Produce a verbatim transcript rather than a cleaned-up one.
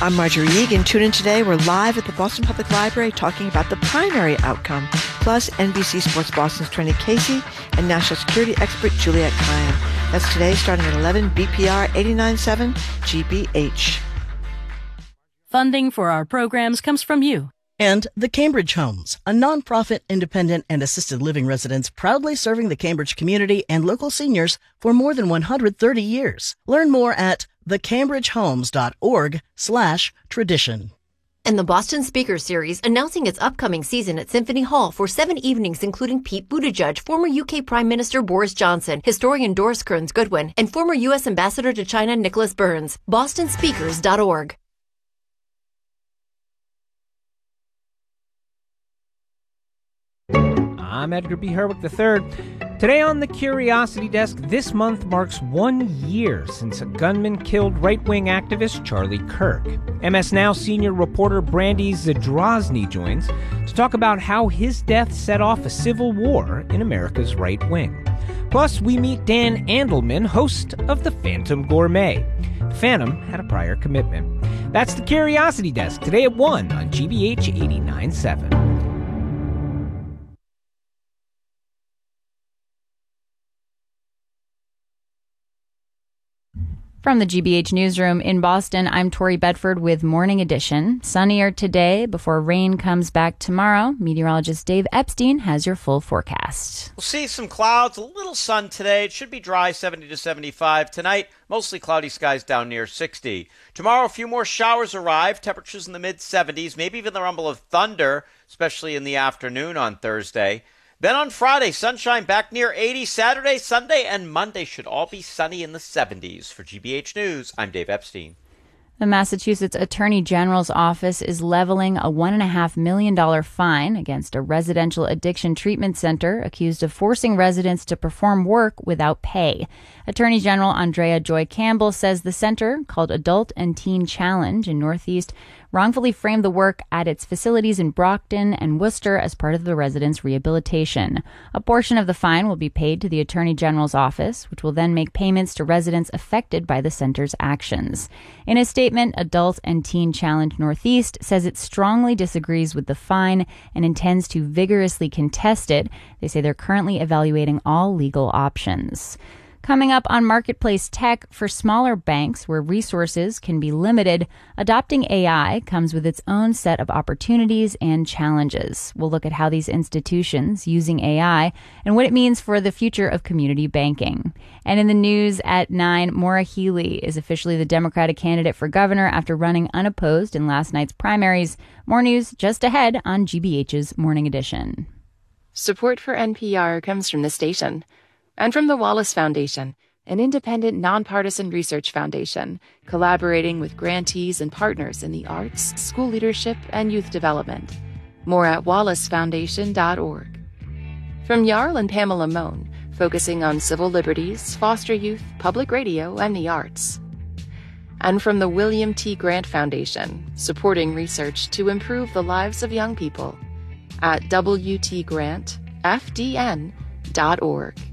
I'm Marjorie Egan. Tune in today. We're live at the Boston Public Library talking about the primary outcome, plus N B C Sports Boston's Trendy Casey and national security expert Juliette Kayan. That's today starting at eleven, B P R eighty-nine point seven G B H. Funding for our programs comes from you. And the Cambridge Homes, a nonprofit, independent, and assisted living residence proudly serving the Cambridge community and local seniors for more than one hundred thirty years. Learn more at thecambridgehomes.org slash tradition. And the Boston Speaker Series announcing its upcoming season at Symphony Hall for seven evenings, including Pete Buttigieg, former U K Prime Minister Boris Johnson, historian Doris Kearns Goodwin, and former U S Ambassador to China Nicholas Burns. boston speakers dot org. I'm Edgar B. Herwick the third. Today on the Curiosity Desk, this month marks one year since a gunman killed right-wing activist Charlie Kirk. M S Now senior reporter Brandy Zadrozny joins to talk about how his death set off a civil war in America's right wing. Plus, we meet Dan Andelman, host of The Phantom Gourmet. The Phantom had a prior commitment. That's the Curiosity Desk, today at one on G B H eighty-nine point seven. From the G B H Newsroom in Boston, I'm Tori Bedford with Morning Edition. Sunnier today before rain comes back tomorrow. Meteorologist Dave Epstein has your full forecast. We'll see some clouds, a little sun today. It should be dry, seventy to seventy-five. Tonight, mostly cloudy skies down near sixty. Tomorrow, a few more showers arrive, temperatures in the mid-seventies, maybe even the rumble of thunder, especially in the afternoon on Thursday. Then on Friday, sunshine back near eighty. Saturday, Sunday, and Monday should all be sunny in the seventies. For G B H News, I'm Dave Epstein. The Massachusetts Attorney General's office is leveling a one point five million dollars fine against a residential addiction treatment center accused of forcing residents to perform work without pay. Attorney General Andrea Joy Campbell says the center, called Adult and Teen Challenge in Northeast, wrongfully framed the work at its facilities in Brockton and Worcester as part of the residents' rehabilitation. A portion of the fine will be paid to the Attorney General's office, which will then make payments to residents affected by the center's actions. In a statement, Adult and Teen Challenge Northeast says it strongly disagrees with the fine and intends to vigorously contest it. They say they're currently evaluating all legal options. Coming up on Marketplace Tech, for smaller banks where resources can be limited, adopting A I comes with its own set of opportunities and challenges. We'll look at how these institutions using A I and what it means for the future of community banking. And in the news at nine, Maura Healey is officially the Democratic candidate for governor after running unopposed in last night's primaries. More news just ahead on G B H's Morning Edition. Support for N P R comes from the station. And from the Wallace Foundation, an independent, nonpartisan research foundation, collaborating with grantees and partners in the arts, school leadership, and youth development. More at wallace foundation dot org. From Jarl and Pamela Mohn, focusing on civil liberties, foster youth, public radio, and the arts. And from the William T. Grant Foundation, supporting research to improve the lives of young people, at w t grant f d n dot org.